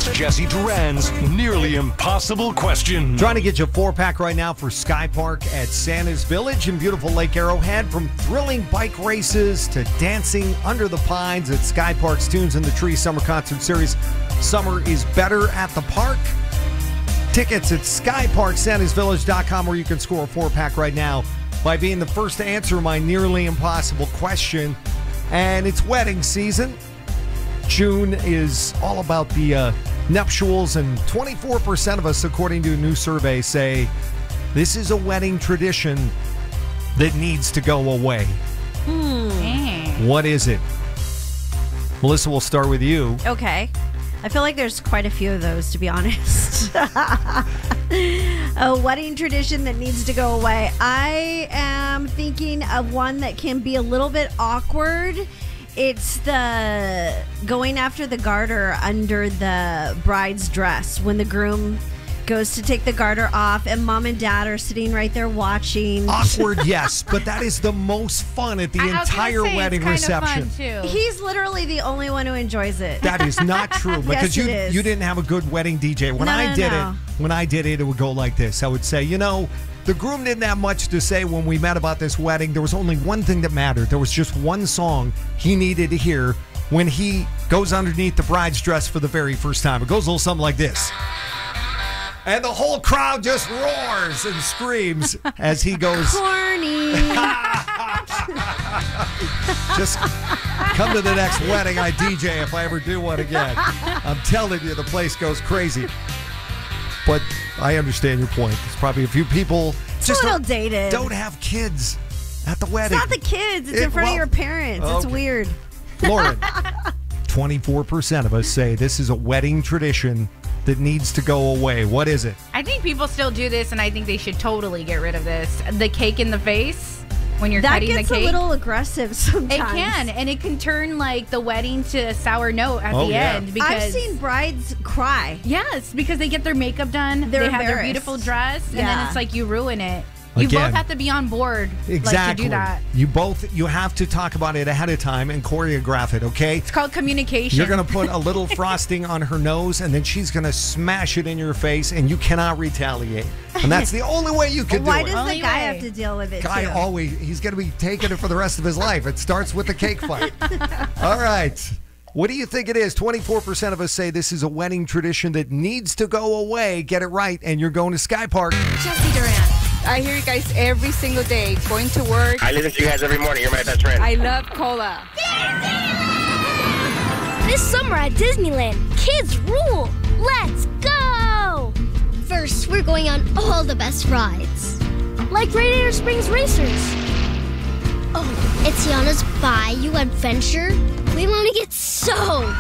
It's Jesse Duran's Nearly Impossible Question. Trying to get you a 4-pack right now for Sky Park at Santa's Village in beautiful Lake Arrowhead. From thrilling bike races to dancing under the pines at Sky Park's Tunes in the Tree Summer Concert Series. Summer is better at the park. Tickets at skyparksantasvillage.com, where you can score a 4-pack right now by being the first to answer my Nearly Impossible Question. And it's wedding season. June is all about the nuptials, and 24% of us, according to a new survey, say this is a wedding tradition that needs to go away. What is it? Melissa, we'll start with you. Okay. I feel like there's quite a few of those, to be honest. A wedding tradition that needs to go away. I am thinking of one that can be a little bit awkward. It's the going after the garter under the bride's dress when the groom goes to take the garter off and mom and dad are sitting right there watching. Awkward, yes, but that is the most fun at the entire wedding reception. He's literally the only one who enjoys it. That is not true, because Yes, you didn't have a good wedding DJ. When I did it, it would go like this. I would say, the groom didn't have much to say when we met about this wedding. There was only one thing that mattered. There was just one song he needed to hear when he goes underneath the bride's dress for the very first time. It goes a little something like this. And the whole crowd just roars and screams as he goes. Corny. Just come to the next wedding I DJ if I ever do one again. I'm telling you, the place goes crazy. But I understand your point. There's probably a few people just a little dated. Don't have kids at the wedding. It's not the kids. It's in front of your parents. Okay. It's weird. Lauren, 24% of us say this is a wedding tradition that needs to go away. What is it? I think people still do this, and I think they should totally get rid of this. The cake in the face. When you're cutting the cake. That gets a little aggressive sometimes. It can, and it can turn like the wedding to a sour note at the end. Because I've seen brides cry. Yes, because they get their makeup done. They have their beautiful dress, and then it's like you ruin it. You both have to be on board to do that. You have to talk about it ahead of time and choreograph it, okay? It's called communication. You're going to put a little frosting on her nose, and then she's going to smash it in your face, and you cannot retaliate. And that's the only way you can do it. Why does the guy have to deal with it, he's going to be taking it for the rest of his life. It starts with the cake fight. All right. What do you think it is? 24% of us say this is a wedding tradition that needs to go away. Get it right, and you're going to Sky Park. Jesse Duran. I hear you guys every single day, going to work. I listen to you guys every morning. You're my best friend. I love cola. This summer at Disneyland, kids rule. Let's go! First, we're going on all the best rides. Like Radiator Springs Racers. Oh, it's Tiana's Bayou Adventure. We want to get soaked.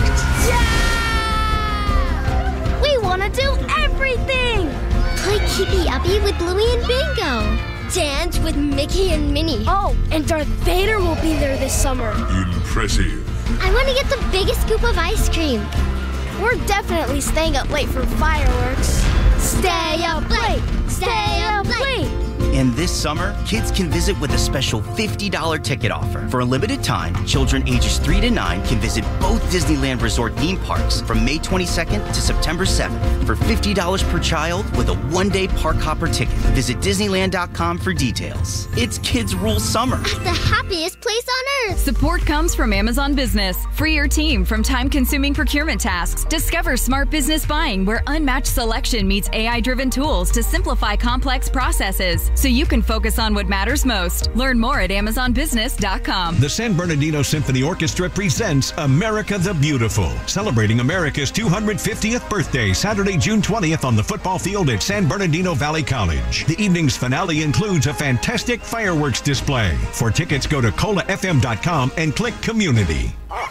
Yeah! We want to do everything. Play Keepy Uppy with Bluey and Bingo. Dance with Mickey and Minnie. Oh, and Darth Vader will be there this summer. Impressive. I want to get the biggest scoop of ice cream. We're definitely staying up late for fireworks. Stay up late. Stay up late. And this summer, kids can visit with a special $50 ticket offer. For a limited time, children ages 3 to 9 can visit both Disneyland Resort theme parks from May 22nd to September 7th for $50 per child with a one-day park hopper ticket. Visit Disneyland.com for details. It's Kids Rule Summer. At the happiest place on earth. Support comes from Amazon Business. Free your team from time-consuming procurement tasks. Discover smart business buying where unmatched selection meets AI-driven tools to simplify complex processes, so you can focus on what matters most. Learn more at AmazonBusiness.com. The San Bernardino Symphony Orchestra presents America the Beautiful, celebrating America's 250th birthday, Saturday, June 20th on the football field at San Bernardino Valley College. The evening's finale includes a fantastic fireworks display. For tickets, go to colafm.com and click Community.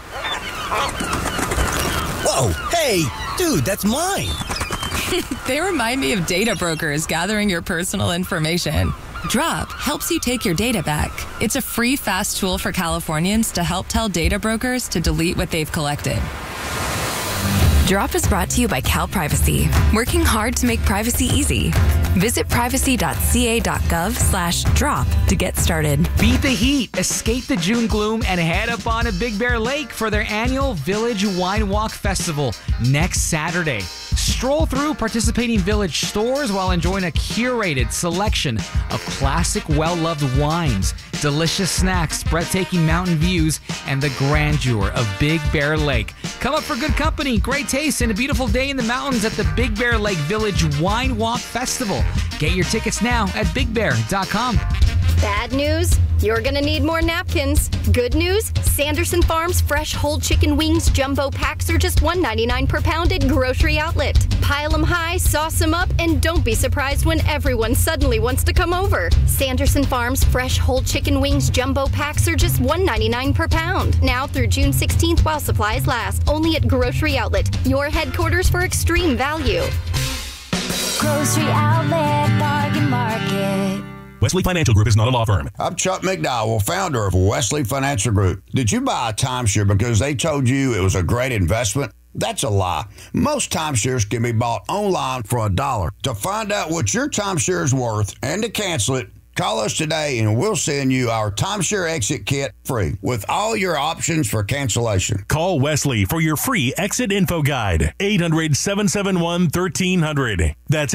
Whoa, hey, dude, that's mine. They remind me of data brokers gathering your personal information. Drop helps you take your data back. It's a free, fast tool for Californians to help tell data brokers to delete what they've collected. Drop is brought to you by Cal Privacy, working hard to make privacy easy. Visit privacy.ca.gov/drop to get started. Beat the heat, escape the June gloom, and head up on to Big Bear Lake for their annual Village Wine Walk Festival next Saturday. Stroll through participating Village stores while enjoying a curated selection of classic, well-loved wines, delicious snacks, breathtaking mountain views, and the grandeur of Big Bear Lake. Come up for good company, great taste, and a beautiful day in the mountains at the Big Bear Lake Village Wine Walk Festival. Get your tickets now at bigbear.com. Bad news? You're gonna need more napkins. Good news? Sanderson Farms fresh whole chicken wings jumbo packs are just $1.99 per pound at Grocery Outlet. Pile them high, sauce them up, and don't be surprised when everyone suddenly wants to come over. Sanderson Farms fresh whole chicken wings jumbo packs are just $1.99 per pound. Now through June 16th while supplies last. Only at Grocery Outlet, your headquarters for extreme value. Grocery Outlet Bargain Market. Wesley Financial Group is not a law firm. I'm Chuck McDowell, founder of Wesley Financial Group. Did you buy a timeshare because they told you it was a great investment? That's a lie. Most timeshares can be bought online for $1. To find out what your timeshare is worth and to cancel it, call us today and we'll send you our timeshare exit kit free with all your options for cancellation. Call Wesley for your free exit info guide. 800-771-1300. That's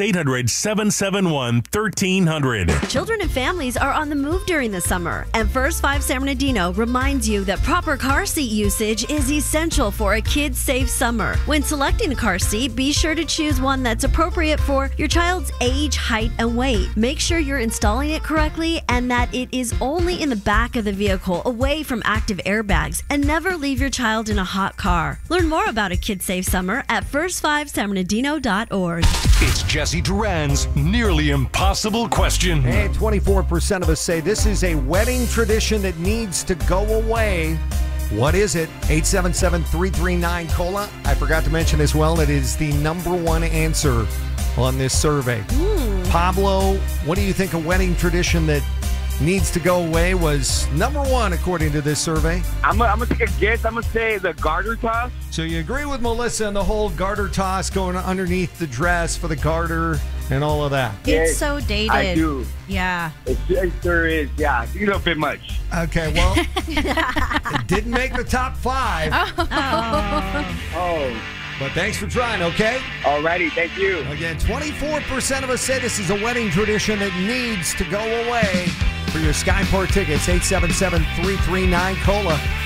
800-771-1300. Children and families are on the move during the summer, and First 5 San Bernardino reminds you that proper car seat usage is essential for a kid-safe summer. When selecting a car seat, be sure to choose one that's appropriate for your child's age, height, and weight. Make sure you're installing it correctly and that it is only in the back of the vehicle, away from active airbags, and never leave your child in a hot car. Learn more about a kid-safe summer at first5sanbernardino.org. It's Jesse Duran's nearly impossible question. Hey, 24% of us say this is a wedding tradition that needs to go away. What is it? 877-339-COLA. I forgot to mention as well, it is the #1 answer on this survey. Pablo, what do you think a wedding tradition that needs to go away was #1 according to this survey? I'm gonna take a guess. I'm gonna say the garter toss. So you agree with Melissa on the whole garter toss going underneath the dress for the garter and all of that? It's so dated. I do. Yeah. It sure is. Yeah, you know, a bit much. Okay, well, it didn't make the top 5. Oh. But thanks for trying, okay? Alrighty, thank you. Again, 24% of us say this is a wedding tradition that needs to go away. For your Sky Park tickets, 877-339-COLA.